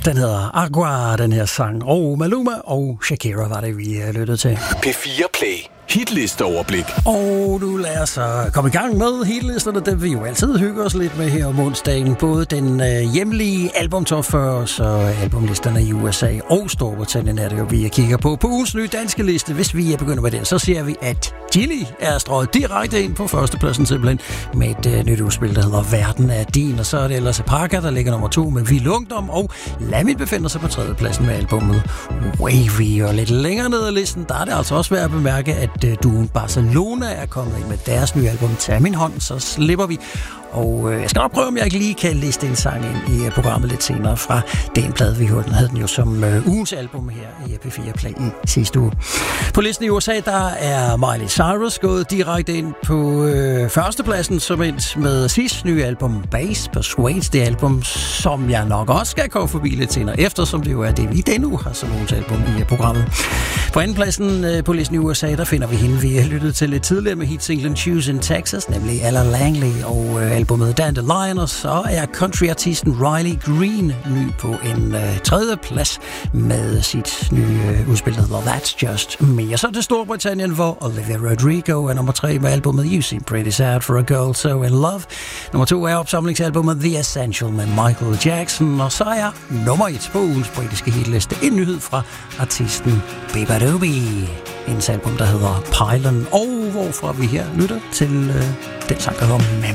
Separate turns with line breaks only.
Den hedder Agua, den her sang. Og Maluma og Shakira var det, vi lyttede til.
P4 Play. Hitlisteoverblik.
Og nu lader os komme i gang med hitlisterne. Dem vi jo altid hygger os lidt med her om onsdagen. Både den hjemlige album top 40, så albumlisterne i USA og Storbritannien er det jo, vi kigger på. På ugens nye danske liste, hvis vi begynder med den, så ser vi, at Chili er strøget direkte ind på førstepladsen simpelthen med et nyt udspil, der hedder Verden er din. Og så er det ellers Parker, der ligger nummer 2 med Vild Ungdom, og Lamin befinder sig på tredjepladsen med albummet Wavy. Og lidt længere ned ad listen, der er det altså også værd at bemærke, at duoen Barcelona er kommet ind med deres nye album Tag min hånd, så slipper vi. Og jeg skal nok prøve, om jeg ikke lige kan liste en sang ind i programmet lidt senere fra den plade, vi hørte. Den havde den jo som ugens album her i P4 Play i sidste uge. På listen i USA, der er Miley Cyrus gået direkte ind på førstepladsen, som et med sidste nye album Bass Persuades, det album, som jeg nok også skal komme forbi lidt senere, eftersom det jo er det, vi denne uge har som ugens album i programmet. På andenpladsen på listen i USA, der finder vi hende, vi har lyttet til lidt tidligere med hitsinglen Choose in Texas, nemlig Ella Langley, og albumet Dandelion, og så er countryartisten Riley Green ny på en tredje plads med sit nye udspil, der hedder That's Just Me. Og så til Storbritannien, hvor Olivia Rodrigo er nummer 3 med albumet You Seem Pretty Sad for a Girl So in Love. Nummer 2 er opsamlingsalbumet The Essential med Michael Jackson, og så er nummer 1 på ugens britiske hitliste en nyhed fra artisten Bebadoobee. Hendes album, der hedder Pylon, og hvorfra vi her lytter til den sang, der hedder